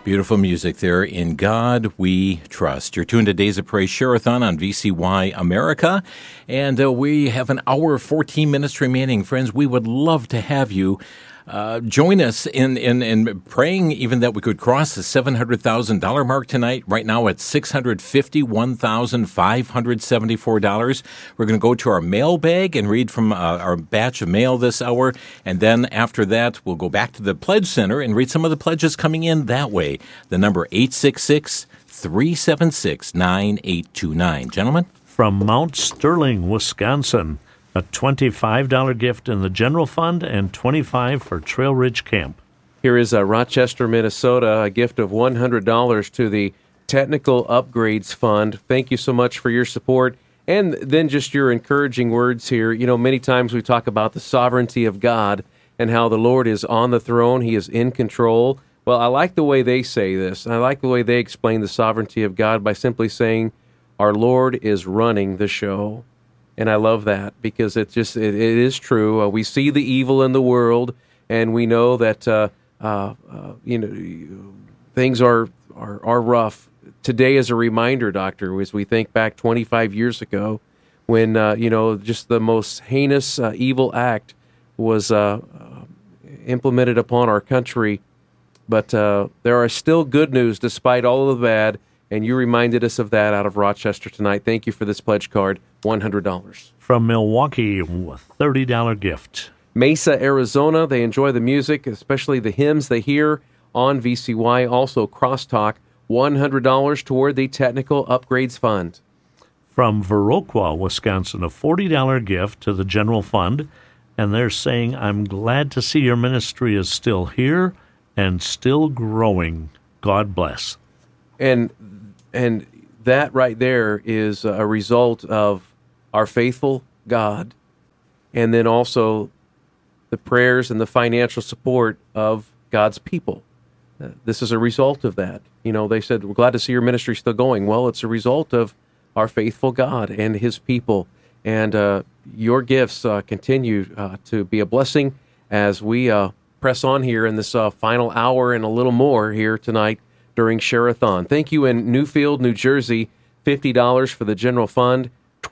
Beautiful music there. In God We Trust. You're tuned to Days of Praise Share-a-thon on VCY America. And we have an hour, 14 minutes remaining. Friends, we would love to have you join us in praying even that we could cross the $700,000 mark tonight. Right now at $651,574. We're going to go to our mailbag and read from our batch of mail this hour. And then after that, we'll go back to the Pledge Center and read some of the pledges coming in that way. The number 866-376-9829. Gentlemen? From Mount Sterling, Wisconsin, a $25 gift in the general fund and $25 for Trail Ridge Camp. Here is Rochester, Minnesota, a gift of $100 to the Technical Upgrades Fund. Thank you so much for your support. And then just your encouraging words here. You know, many times we talk about the sovereignty of God and how the Lord is on the throne. He is in control. Well, I like the way they say this. I like the way they explain the sovereignty of God by simply saying, our Lord is running the show. And I love that because it is true. We see the evil in the world, and we know that things are rough. Today is a reminder, Doctor, as we think back 25 years ago, when just the most heinous evil act was implemented upon our country. But there are still good news despite all of the bad. And you reminded us of that out of Rochester tonight. Thank you for this pledge card, $100. From Milwaukee, a $30 gift. Mesa, Arizona, they enjoy the music, especially the hymns they hear on VCY. Also, Crosstalk, $100 toward the Technical Upgrades Fund. From Viroqua, Wisconsin, a $40 gift to the general fund. And they're saying, I'm glad to see your ministry is still here and still growing. God bless. And that right there is a result of our faithful God, and then also the prayers and the financial support of God's people. This is a result of that. You know, they said, we're glad to see your ministry still going. Well, it's a result of our faithful God and his people. And your gifts continue to be a blessing as we press on here in this final hour and a little more here tonight during Share-a-thon. Thank you in Newfield, New Jersey, $50 for the general fund,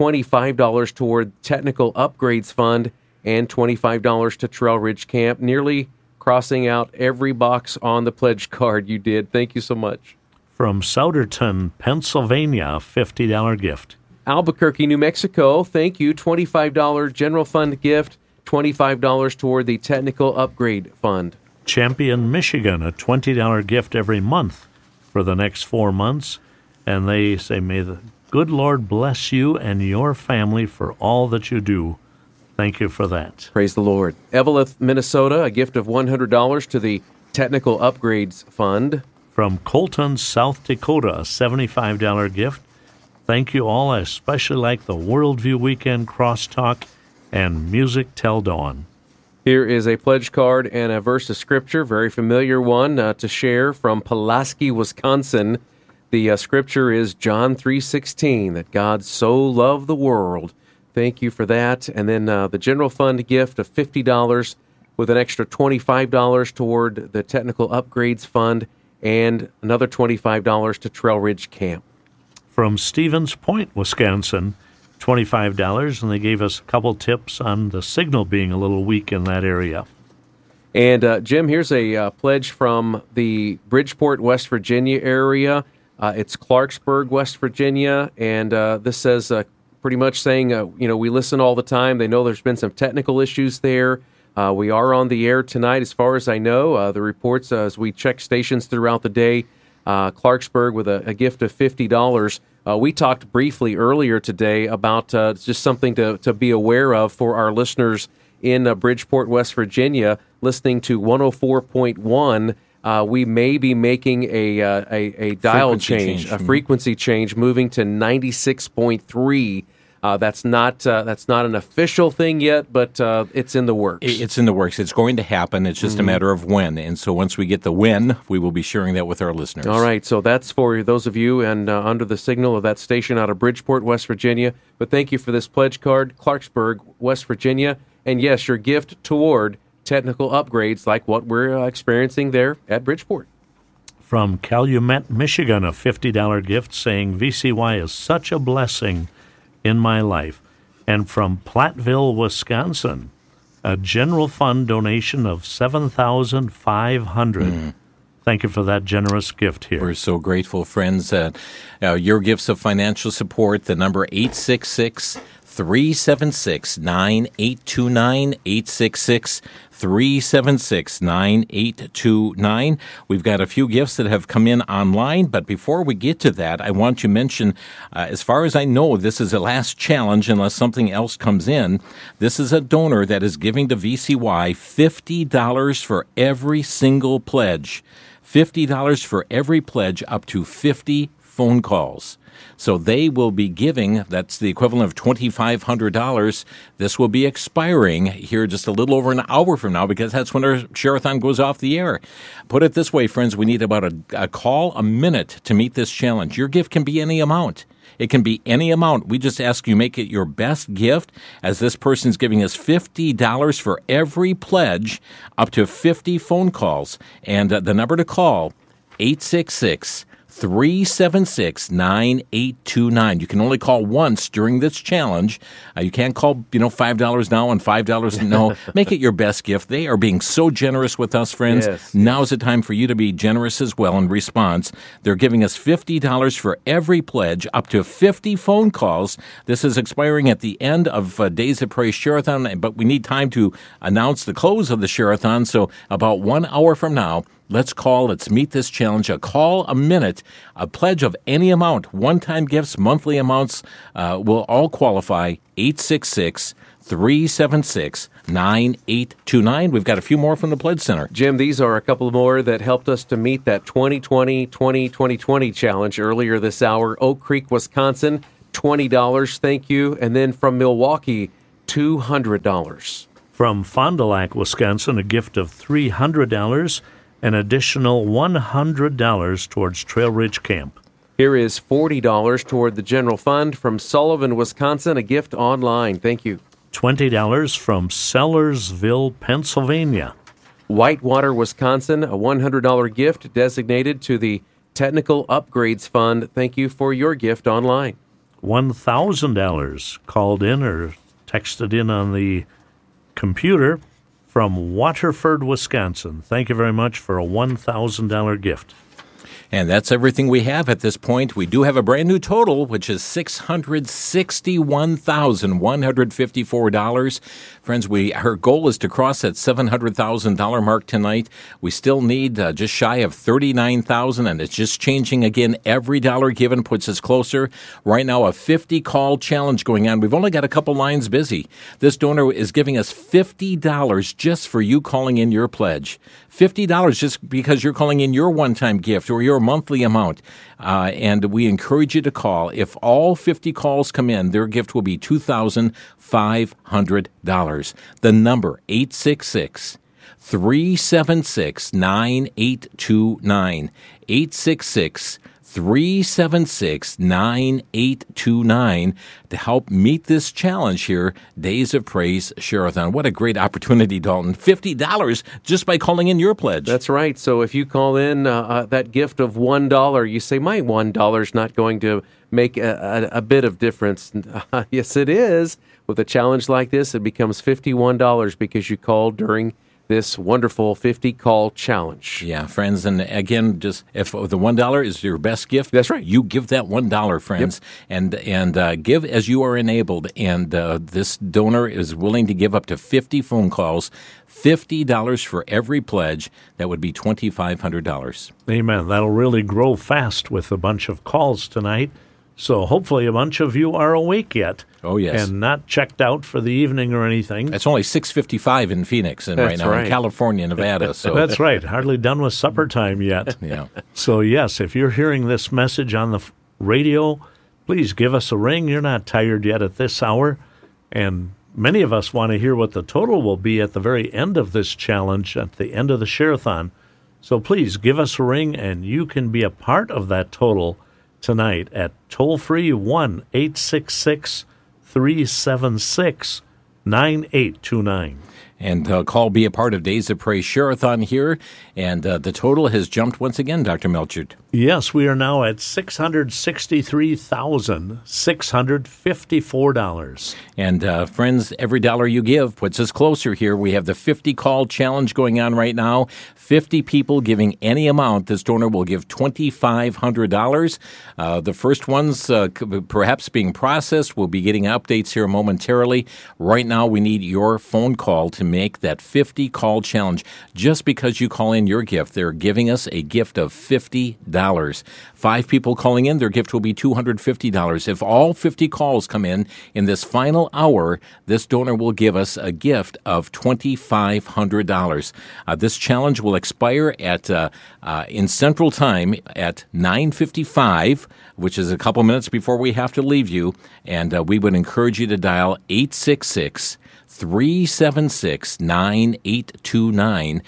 $25 toward Technical Upgrades Fund, and $25 to Trail Ridge Camp, nearly crossing out every box on the pledge card you did. Thank you so much. From Souderton, Pennsylvania, a $50 gift. Albuquerque, New Mexico, thank you, $25 general fund gift, $25 toward the Technical Upgrade Fund. Champion, Michigan, a $20 gift every month for the next 4 months. And they say, may the good Lord bless you and your family for all that you do. Thank you for that. Praise the Lord. Eveleth, Minnesota, a gift of $100 to the Technical Upgrades Fund. From Colton, South Dakota, a $75 gift. Thank you all. I especially like the Worldview Weekend Crosstalk and Music Till Dawn. Here is a pledge card and a verse of Scripture, very familiar one to share from Pulaski, Wisconsin. The Scripture is John 3:16, that God so loved the world. Thank you for that. And then the general fund gift of $50 with an extra $25 toward the Technical Upgrades Fund and another $25 to Trail Ridge Camp. From Stevens Point, Wisconsin, $25, and they gave us a couple tips on the signal being a little weak in that area. And Jim, here's a pledge from the Bridgeport, West Virginia area. It's Clarksburg, West Virginia, and this says pretty much saying, we listen all the time. They know there's been some technical issues there. We are on the air tonight, as far as I know. The reports, as we check stations throughout the day, Clarksburg with a gift of $50. We talked briefly earlier today about just something to be aware of for our listeners in Bridgeport, West Virginia, listening to 104.1. We may be making a dial change, a frequency change, moving to 96.3. That's not an official thing yet, but it's in the works. It's in the works. It's going to happen. It's just a matter of when. And so once we get the when, we will be sharing that with our listeners. All right. So that's for those of you and under the signal of that station out of Bridgeport, West Virginia. But thank you for this pledge card, Clarksburg, West Virginia. And yes, your gift toward technical upgrades like what we're experiencing there at Bridgeport. From Calumet, Michigan, a $50 gift saying, VCY is such a blessing in my life. And from Platteville, Wisconsin, a general fund donation of $7,500. Thank you for that generous gift here. We're so grateful, friends. Your gifts of financial support, the number 866-376-9829, 866-376-9829. We've got a few gifts that have come in online, but before we get to that, I want to mention, as far as I know, this is the last challenge unless something else comes in. This is a donor that is giving to VCY $50 for every single pledge. $50 for every pledge up to 50 phone calls. So they will be giving, that's the equivalent of $2,500. This will be expiring here just a little over an hour from now because that's when our Share-a-thon goes off the air. Put it this way, friends, we need about a call a minute to meet this challenge. Your gift can be any amount. It can be any amount. We just ask you make it your best gift, as this person's giving us $50 for every pledge, up to 50 phone calls. And the number to call, 866-376-9829. You can only call once during this challenge. You can't call, $5 now and $5 no. Make it your best gift. They are being so generous with us, friends. Yes. Now's the time for you to be generous as well in response. They're giving us $50 for every pledge, up to 50 phone calls. This is expiring at the end of Days of Praise Share-a-thon, but we need time to announce the close of the Share-a-thon. So about 1 hour from now, let's call. Let's meet this challenge. A call a minute, a pledge of any amount, one-time gifts, monthly amounts will all qualify. 866-376-9829. We've got a few more from the Pledge Center. Jim, these are a couple more that helped us to meet that 2020 challenge earlier this hour. Oak Creek, Wisconsin, $20. Thank you. And then from Milwaukee, $200. From Fond du Lac, Wisconsin, a gift of $300. An additional $100 towards Trail Ridge Camp. Here is $40 toward the general fund. From Sullivan, Wisconsin, a gift online. Thank you. $20 from Sellersville, Pennsylvania. Whitewater, Wisconsin, a $100 gift designated to the Technical Upgrades Fund. Thank you for your gift online. $1,000 called in or texted in on the computer from Waterford, Wisconsin. Thank you very much for a $1,000 gift. And that's everything we have at this point. We do have a brand new total, which is $661,154. Friends, our goal is to cross that $700,000 mark tonight. We still need just shy of $39,000, and it's just changing again. Every dollar given puts us closer. Right now, a 50-call challenge going on. We've only got a couple lines busy. This donor is giving us $50 just for you calling in your pledge. $50 just because you're calling in your one-time gift or your monthly amount. And we encourage you to call. If all 50 calls come in, their gift will be $2,500. The number, 866-376-9829. 866-376-9829 to help meet this challenge here, Days of Praise Share-a-thon. What a great opportunity, Dalton. $50 just by calling in your pledge. That's right. So if you call in that gift of $1, you say, my $1 is not going to make a bit of difference. Yes, it is. With a challenge like this, it becomes $51 because you called during this wonderful 50-call challenge. Yeah, friends, and again, just if the $1 is your best gift, that's right. You give that $1, friends, yep. and give as you are enabled. And this donor is willing to give up to 50 phone calls, $50 for every pledge. That would be $2,500. Amen. That'll really grow fast with a bunch of calls tonight. So hopefully a bunch of you are awake yet. Oh, yes. And not checked out for the evening or anything. It's only 6:55 in Phoenix and right now in California, Nevada. So that's right. Hardly done with supper time yet. Yeah. So, yes, if you're hearing this message on the radio, please give us a ring. You're not tired yet at this hour. And many of us want to hear what the total will be at the very end of this challenge, at the end of the Share-a-thon. So please give us a ring, and you can be a part of that total tonight at toll-free 1-866-376-9829. And call, be a part of Days of Praise Share-a-thon here. And the total has jumped once again, Dr. Melchert. Yes, we are now at $663,654. And friends, every dollar you give puts us closer here. We have the 50 call challenge going on right now. 50 people giving any amount. This donor will give $2,500. The first ones perhaps being processed. We'll be getting updates here momentarily. Right now, we need your phone call to make that 50 call challenge. Just because you call in your gift, they're giving us a gift of $50. 5 people calling in, their gift will be $250. If all 50 calls come in this final hour, this donor will give us a gift of $2,500. This challenge will expire at in Central Time at 9:55, which is a couple minutes before we have to leave you. And we would encourage you to dial 866-376-9829,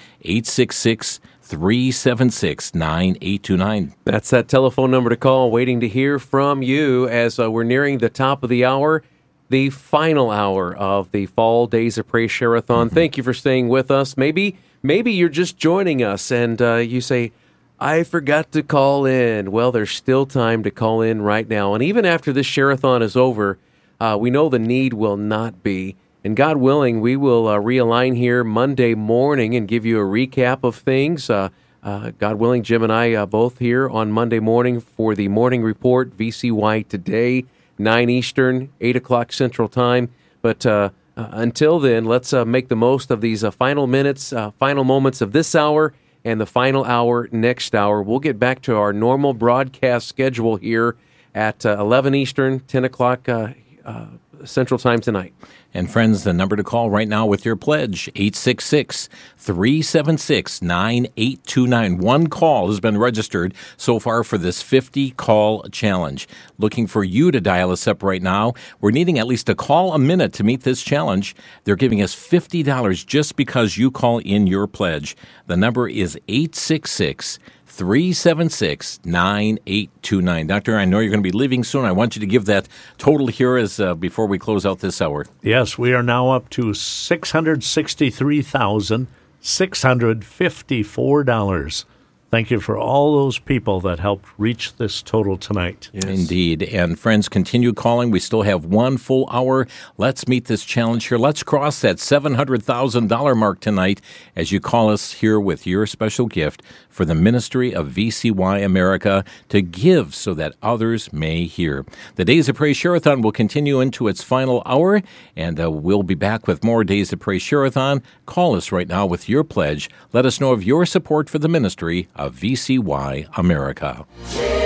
866-376-9829. That's that telephone number to call, waiting to hear from you as we're nearing the top of the hour, the final hour of the Fall Days of Praise Share-a-thon. Thank you for staying with us. Maybe you're just joining us and you say, I forgot to call in. Well, there's still time to call in right now. And even after this Share-a-thon is over, we know the need will not be. And God willing, we will realign here Monday morning and give you a recap of things. God willing, Jim and I both here on Monday morning for the morning report, VCY Today, 9 Eastern, 8 o'clock Central Time. But until then, let's make the most of these final minutes, final moments of this hour and the final hour next hour. We'll get back to our normal broadcast schedule here at 11 Eastern, 10 o'clock Central Time tonight. And friends, the number to call right now with your pledge, 866-376-9829. One call has been registered so far for this 50-call challenge. Looking for you to dial us up right now. We're needing at least a call a minute to meet this challenge. They're giving us $50 just because you call in your pledge. The number is 866-376-9829. Doctor, I know you're going to be leaving soon. I want you to give that total here as before we close out this hour. Yes, we are now up to $663,654. Thank you for all those people that helped reach this total tonight. Yes. Indeed. And friends, continue calling. We still have one full hour. Let's meet this challenge here. Let's cross that $700,000 mark tonight as you call us here with your special gift for the ministry of VCY America to give so that others may hear. The Days of Praise Share-a-thon will continue into its final hour, and we'll be back with more Days of Praise Share-a-thon. Call us right now with your pledge. Let us know of your support for the ministry of VCY America.